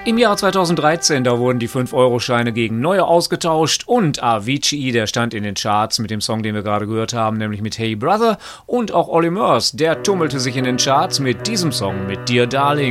Im Jahr 2013, da wurden die 5-Euro-Scheine gegen neue ausgetauscht und Avicii, der stand in den Charts mit dem Song, den wir gerade gehört haben, nämlich mit Hey Brother, und auch Olly Murs, der tummelte sich in den Charts mit diesem Song, mit Dear Darling.